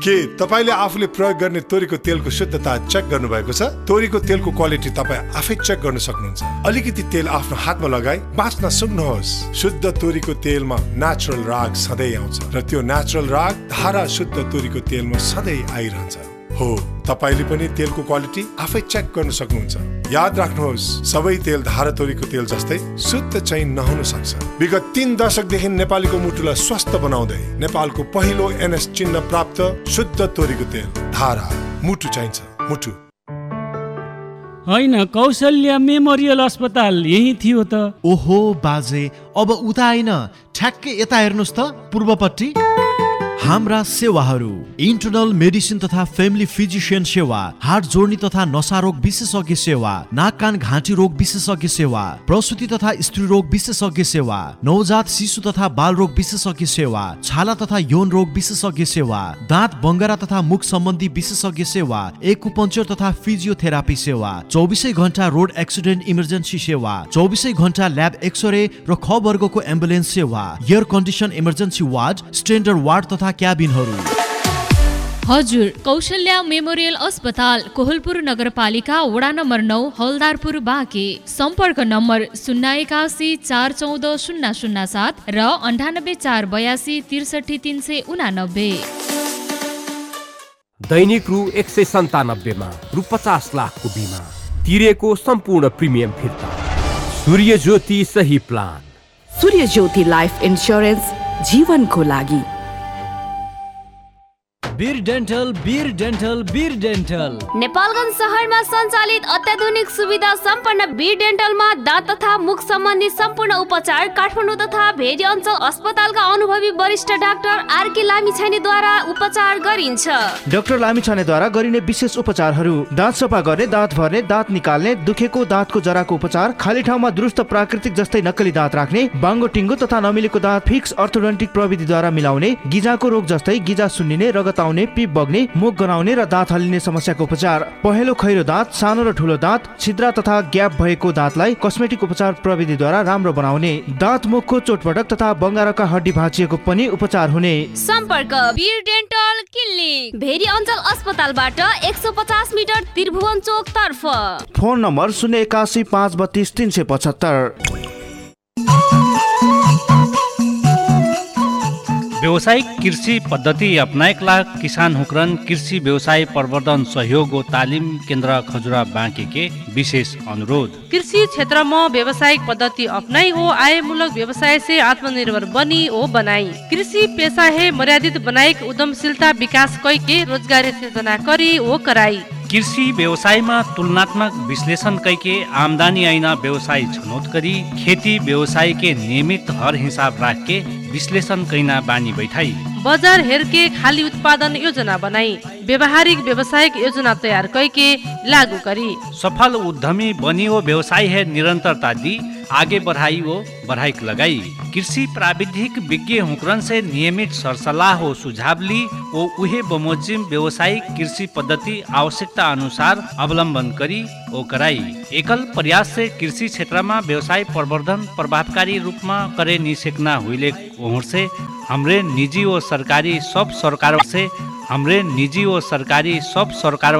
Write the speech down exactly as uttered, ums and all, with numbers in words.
के तपाईले आफूले प्रयोग गर्ने तोरीको तेलको शुद्धता चेक गर्नुभएको छ? तोरीको तेलको क्वालिटी तपाईँ आफै चेक गर्न सक्नुहुन्छ। अलिकति तेल आफ्नो हातमा लगाई बाँच्न सक्नुहोस्। शुद्ध तोरीको तेलमा नेचुरल राग सधैँ आउँछ र त्यो नेचुरल राग धारा शुद्ध तोरीको तेलमा सधैँ आइरहन्छ। हो, तपाईले पनि तेलको क्वालिटी आफै चेक गर्न सक्नुहुन्छ। याद राख्नुहोस्, सबै तेल धारा तोरीको तेल जस्तै शुद्ध चाहिँ नहुन सक्छ। विगत तीन दशकदेखि नेपालीको मुटुलाई स्वस्थ बनाउँदै नेपालको पहिलो एनएस चिन्ह प्राप्त शुद्ध तोरीको तेल धारा। मुटु चाहिन्छ, मुटु होइन। कौशल्या मेमोरियल अस्पताल यही थियो त। ओहो बाजे, अब उता होइन, ठ्याक्कै यता हेर्नुहोस् त, पूर्वपट्टि। हाम्रा सेवाहरू: इन्टरनल मेडिसिन तथा फ्यामिली फिजिसियन सेवा, हार्ट जोड्ने तथा नसा रोग विशेषज्ञ सेवा, नाक कान घाँटी रोग विशेषज्ञ सेवा, प्रसुति तथा स्त्री रोग विशेषज्ञ सेवा, नवजात शिशु तथा बाल रोग विशेषज्ञ सेवा, छाला तथा यौन रोग विशेषज्ञ सेवा, दाँत बङ्गरा तथा मुख सम्बन्धी विशेषज्ञ सेवा, एक्युपङ्क्चर तथा फिजियोथेरापी सेवा, चौबिसै घण्टा रोड एक्सिडेन्ट इमर्जेन्सी सेवा, चौबिसै घण्टा ल्याब एक्सरे र ख वर्गको एम्बुलेन्स सेवा, air condition emergency ward, standard ward तथा क्याबिनहरू। हजुर, कौशल्या मेमोरियल अस्पताल कोहलपुर नगरपालिका वडा नम्बर नौ, हलदारपुर बाँके। सम्पर्क नम्बर शून्य एकासी चार चौध शून्य शून्य सात र अन्ठानब्बे चार बयासी त्रिसठी तीन सय उनानब्बे। दैनिक रु एक सय सन्तानब्बेमा रु पचास लाखको बिमा तिरेको सम्पूर्ण प्रिमियम फिर्ता। सूर्य ज्योति सही प्लान। सूर्य ज्योति लाइफ इन्स्योरेन्स, जीवनको लागि। वीर डेन्टल, वीर डेन्टल, वीर डेन्टल। नेपालगञ्ज शहरमा सञ्चालित अत्याधुनिक सुविधा सम्पन्न वीर डेन्टलमा दाँत तथा मुख सम्बन्धी सम्पूर्ण उपचार काठमाडौँ तथा भेरी अञ्चल अस्पतालका अनुभवी वरिष्ठ डाक्टर आरके लामिछानेद्वारा उपचार गरिन्छ। डाक्टर लामिछानेद्वारा गरिने विशेष उपचारहरू: दाँत सफा गर्ने, दाँत भर्ने, दाँत निकाल्ने, दुखेको दाँतको जराको उपचार, खाली ठाउँमा दुरुस्त प्राकृतिक जस्तै नक्कली दाँत राख्ने, बाङ्गो टिङ्गो तथा नमिलेको दाँत फिक्स अर्थोडोन्टिक प्रविधिद्वारा मिलाउने, गिजाको रोग जस्तै गिजा सुन्निने, रगत आउने, पिप बग्ने, मुख गनाउने र दाँत हल्लिने समस्याको उपचार, पहेँलो खैरो दाँत, सानो र ठुलो दाँत, छिद्रा तथा ग्याप भएको दाँतलाई कस्मेटिक उपचार प्रविधिद्वारा राम्रो बनाउने, दाँत मुखको चोटपटक तथा बङ्गाराका हड्डी भाँचिएको पनि उपचार हुने। सम्पर्क वीर डेन्टल क्लिनिक, भेरी अञ्चल अस्पतालबाट एक सय पचास मिटर त्रिभुवन चोक तर्फ। फोन नम्बर शून्य एकासी पाँच बत्तीस तीन सय पचहत्तर। व्यावसायिक कृषि पद्धति अपनाएका किसान हुक्रन कृषि व्यवसाय प्रवर्धन सहयोग व तालिम केन्द्र खजुरा बाँके के विशेष अनुरोध। कृषि क्षेत्र में व्यावसायिक पद्धति अपनाई ओ आयमूलक व्यवसाय से आत्मनिर्भर बनी ओ बनाई। कृषि पेशा है मर्यादित बनाई उद्यमशीलता विकास कई के रोजगारी सृजना करी ओ कराई। कृषि व्यवसायमा तुलनात्मक विश्लेषण कैके आमदानी ऐना व्यवसाय छनौट करी खेती व्यवसाय के नियमित हर हिसाब राख के विश्लेषण कैना बानी बैठाई। बजार हेर के खाली उत्पादन योजना बनाई व्यवहारिक व्यवसायिक योजना तैयार करके लागू करी। सफल उद्यमी बनी वो व्यवसाय है निरंतरता दी आगे बढ़ाई वो बढ़ाई लगाई। कृषि प्राविधिक विज्ञ हुकरन से नियमित सरसलाह हो सुझाव ली वो उहे बमोजिम व्यवसायिक कृषि पद्धति आवश्यकता अनुसार अवलंबन करी ओ कराई। एकल प्रयास से कृषि क्षेत्र में व्यवसाय प्रवर्धन प्रभावकारी रूप में करे निसेकना हुईले ओहर से हमरे निजी और सरकारी सब सरकारों से हमरे निजी और सरकारी सब सरकारों